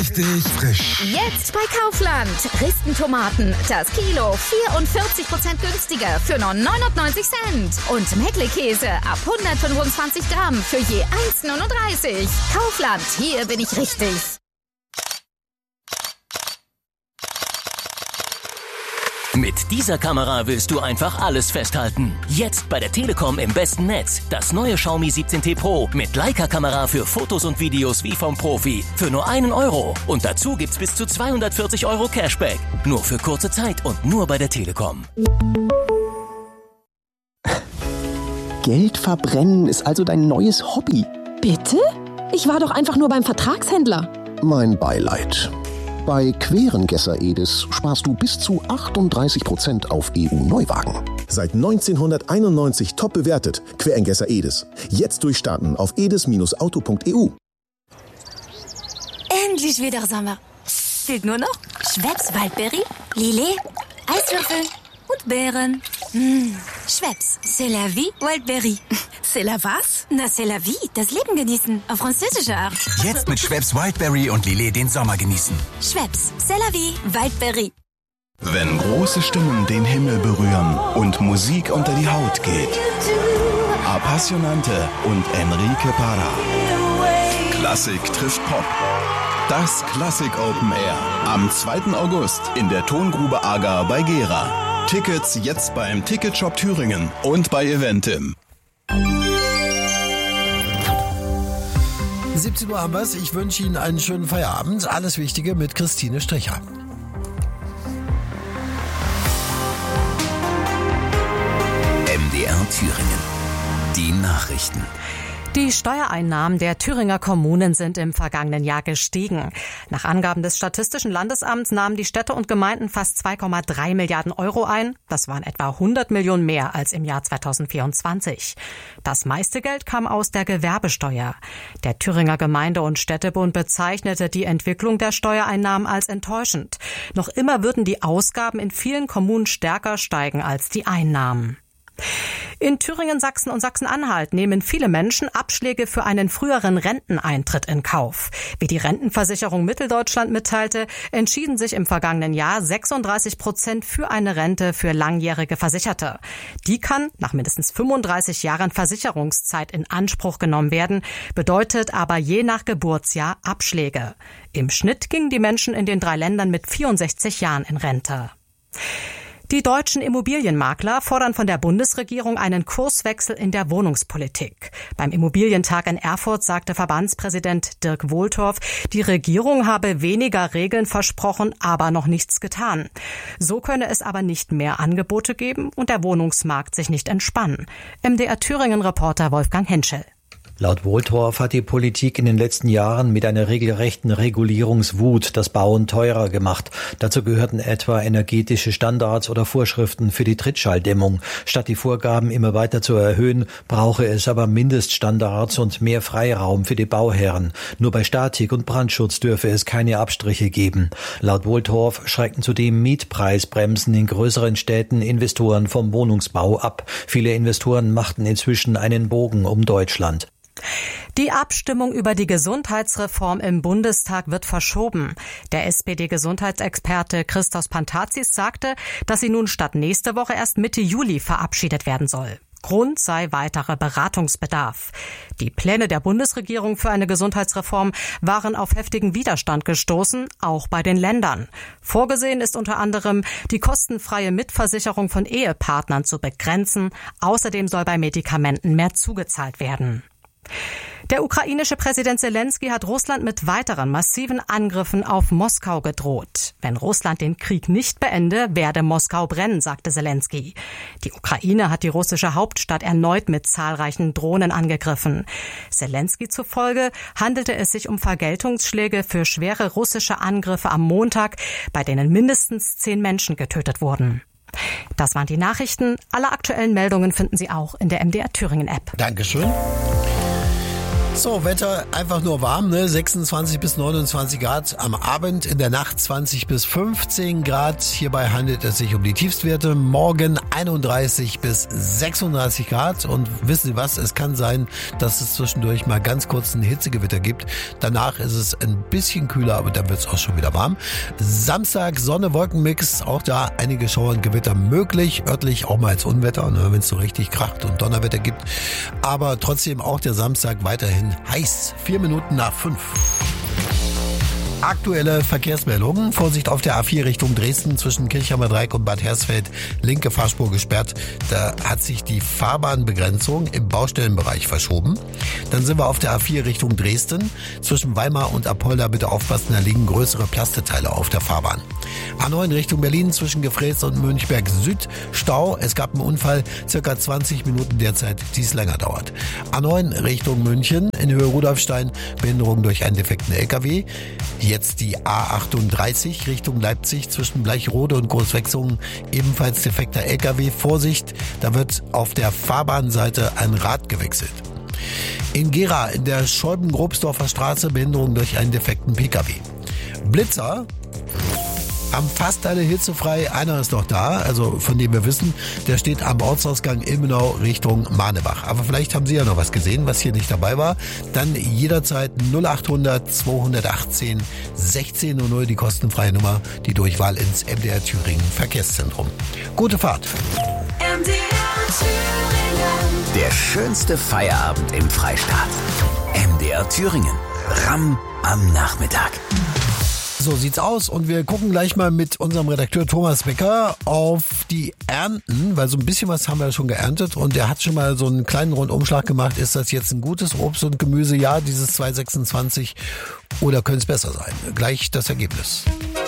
Richtig frisch. Jetzt bei Kaufland. Ristentomaten. Das Kilo 44% günstiger für nur 99 Cent. Und Meckle-Käse ab 125 Gramm für je 1,39. Kaufland, hier bin ich richtig. Mit dieser Kamera willst du einfach alles festhalten. Jetzt bei der Telekom im besten Netz. Das neue Xiaomi 17T Pro mit Leica-Kamera für Fotos und Videos wie vom Profi. Für nur €1. Und dazu gibt's bis zu 240 € Cashback. Nur für kurze Zeit und nur bei der Telekom. Geld verbrennen ist also dein neues Hobby. Bitte? Ich war doch einfach nur beim Vertragshändler. Mein Beileid. Bei Querengesser Edis sparst du bis zu 38% auf EU-Neuwagen. Seit 1991 top bewertet. Querengesser Edis. Jetzt durchstarten auf edis-auto.eu. Endlich wieder Sommer. Fehlt nur noch Schweppes Waldberry, Lillet, Eiswürfel und Beeren. Schweppes, c'est la vie, Waldberry. C'est la was? Na, c'est la vie, das Leben genießen, auf französische Art. Jetzt mit Schweppes Wildberry und Lillet den Sommer genießen. Schweppes, c'est la vie, Waldberry. Wenn große Stimmen den Himmel berühren und Musik unter die Haut geht. Appassionante und Enrique Parra. Klassik trifft Pop. Das Klassik Open Air. Am 2. August in der Tongrube Agar bei Gera. Tickets jetzt beim Ticketshop Thüringen und bei Eventim. 17 Uhr haben wir's. Ich wünsche Ihnen einen schönen Feierabend. Alles Wichtige mit Christine Stricher. MDR Thüringen. Die Nachrichten. Die Steuereinnahmen der Thüringer Kommunen sind im vergangenen Jahr gestiegen. Nach Angaben des Statistischen Landesamts nahmen die Städte und Gemeinden fast 2,3 Milliarden € ein. Das waren etwa 100 Millionen mehr als im Jahr 2024. Das meiste Geld kam aus der Gewerbesteuer. Der Thüringer Gemeinde- und Städtebund bezeichnete die Entwicklung der Steuereinnahmen als enttäuschend. Noch immer würden die Ausgaben in vielen Kommunen stärker steigen als die Einnahmen. In Thüringen, Sachsen und Sachsen-Anhalt nehmen viele Menschen Abschläge für einen früheren Renteneintritt in Kauf. Wie die Rentenversicherung Mitteldeutschland mitteilte, entschieden sich im vergangenen Jahr 36% für eine Rente für langjährige Versicherte. Die kann nach mindestens 35 Jahren Versicherungszeit in Anspruch genommen werden, bedeutet aber je nach Geburtsjahr Abschläge. Im Schnitt gingen die Menschen in den 3 Ländern mit 64 Jahren in Rente. Die deutschen Immobilienmakler fordern von der Bundesregierung einen Kurswechsel in der Wohnungspolitik. Beim Immobilientag in Erfurt sagte Verbandspräsident Dirk Wohltorf, die Regierung habe weniger Regeln versprochen, aber noch nichts getan. So könne es aber nicht mehr Angebote geben und der Wohnungsmarkt sich nicht entspannen. MDR Thüringen-Reporter Wolfgang Henschel. Laut Wohltorf hat die Politik in den letzten Jahren mit einer regelrechten Regulierungswut das Bauen teurer gemacht. Dazu gehörten etwa energetische Standards oder Vorschriften für die Trittschalldämmung. Statt die Vorgaben immer weiter zu erhöhen, brauche es aber Mindeststandards und mehr Freiraum für die Bauherren. Nur bei Statik und Brandschutz dürfe es keine Abstriche geben. Laut Wohltorf schrecken zudem Mietpreisbremsen in größeren Städten Investoren vom Wohnungsbau ab. Viele Investoren machten inzwischen einen Bogen um Deutschland. Die Abstimmung über die Gesundheitsreform im Bundestag wird verschoben. Der SPD-Gesundheitsexperte Christos Pantazis sagte, dass sie nun statt nächste Woche erst Mitte Juli verabschiedet werden soll. Grund sei weiterer Beratungsbedarf. Die Pläne der Bundesregierung für eine Gesundheitsreform waren auf heftigen Widerstand gestoßen, auch bei den Ländern. Vorgesehen ist unter anderem, die kostenfreie Mitversicherung von Ehepartnern zu begrenzen. Außerdem soll bei Medikamenten mehr zugezahlt werden. Der ukrainische Präsident Selensky hat Russland mit weiteren massiven Angriffen auf Moskau gedroht. Wenn Russland den Krieg nicht beende, werde Moskau brennen, sagte Selensky. Die Ukraine hat die russische Hauptstadt erneut mit zahlreichen Drohnen angegriffen. Selensky zufolge handelte es sich um Vergeltungsschläge für schwere russische Angriffe am Montag, bei denen mindestens 10 Menschen getötet wurden. Das waren die Nachrichten. Alle aktuellen Meldungen finden Sie auch in der MDR Thüringen App. Dankeschön. So, Wetter einfach nur warm, ne? 26 bis 29 Grad am Abend, in der Nacht 20 bis 15 Grad. Hierbei handelt es sich um die Tiefstwerte. Morgen 31 bis 36 Grad. Und wissen Sie was? Es kann sein, dass es zwischendurch mal ganz kurz ein Hitzegewitter gibt. Danach ist es ein bisschen kühler, aber dann wird es auch schon wieder warm. Samstag Sonne-Wolken-Mix. Auch da einige Schauer und Gewitter möglich. Örtlich auch mal als Unwetter, ne? Wenn es so richtig kracht und Donnerwetter gibt. Aber trotzdem auch der Samstag weiterhin heiß. 4 Minuten nach 5. Aktuelle Verkehrsmeldungen. Vorsicht auf der A4 Richtung Dresden zwischen Kirchheimer Dreieck und Bad Hersfeld. Linke Fahrspur gesperrt. Da hat sich die Fahrbahnbegrenzung im Baustellenbereich verschoben. Dann sind wir auf der A4 Richtung Dresden. Zwischen Weimar und Apolda bitte aufpassen, da liegen größere Plasteteile auf der Fahrbahn. A9 Richtung Berlin zwischen Gefräß und Mönchberg Süd. Stau. Es gab einen Unfall. Circa 20 Minuten derzeit, die es länger dauert. A9 Richtung München in Höhe Rudolfstein. Behinderung durch einen defekten LKW. Jetzt die A38 Richtung Leipzig zwischen Bleichrode und Großwechsungen. Ebenfalls defekter LKW. Vorsicht, da wird auf der Fahrbahnseite ein Rad gewechselt. In Gera in der Scheuben-Grobsdorfer Straße Behinderung durch einen defekten PKW. Blitzer. Haben fast alle hitzefrei. Einer ist noch da, also von dem wir wissen, der steht am Ortsausgang Ilmenau Richtung Manebach. Aber vielleicht haben Sie ja noch was gesehen, was hier nicht dabei war. Dann jederzeit 0800 218 1600, die kostenfreie Nummer, die Durchwahl ins MDR Thüringen Verkehrszentrum. Gute Fahrt. MDR Thüringen. Der schönste Feierabend im Freistaat. MDR Thüringen. Ramm am Nachmittag. So sieht's aus und wir gucken gleich mal mit unserem Redakteur Thomas Becker auf die Ernten, weil so ein bisschen was haben wir schon geerntet und er hat schon mal so einen kleinen Rundumschlag gemacht. Ist das jetzt ein gutes Obst und Gemüse? Ja, dieses 2026 oder könnte es besser sein? Gleich das Ergebnis.